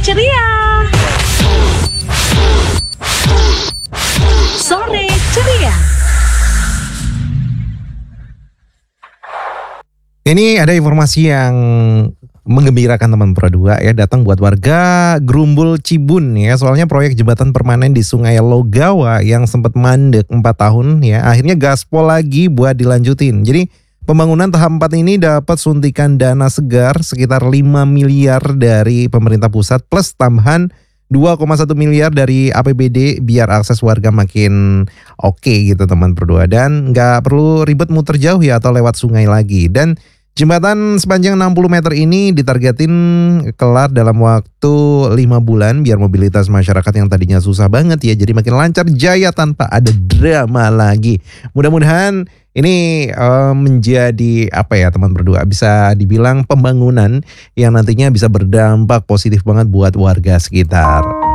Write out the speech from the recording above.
ceria. Sore ceria. Ini ada informasi yang menggembirakan teman Pro 2 ya, datang buat warga Grumbul Cibun ya. Soalnya proyek jembatan permanen di Sungai Logawa yang sempat mandek 4 tahun ya, akhirnya gaspol lagi buat dilanjutin. Jadi pembangunan tahap 4 ini dapat suntikan dana segar sekitar 5 miliar dari pemerintah pusat plus tambahan 2,1 miliar dari APBD biar akses warga makin oke gitu teman Pro 2. Dan nggak perlu ribet muter jauh ya atau lewat sungai lagi. Dan jembatan sepanjang 60 meter ini ditargetin kelar dalam waktu 5 bulan biar mobilitas masyarakat yang tadinya susah banget ya jadi makin lancar jaya tanpa ada drama lagi. Mudah-mudahan ini menjadi apa ya teman berdua, bisa dibilang pembangunan yang nantinya bisa berdampak positif banget buat warga sekitar.